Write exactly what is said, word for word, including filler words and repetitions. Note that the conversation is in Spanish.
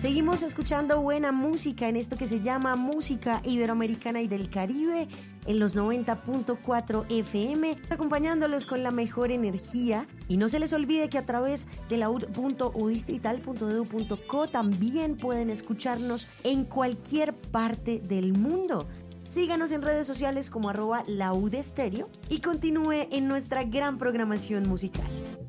Seguimos escuchando buena música en esto que se llama Música Iberoamericana y del Caribe en los noventa punto cuatro F M, acompañándolos con la mejor energía. Y no se les olvide que a través de la u d punto u distrital punto e d u punto co también pueden escucharnos en cualquier parte del mundo. Síganos en redes sociales como arroba laudestereo y continúe en nuestra gran programación musical.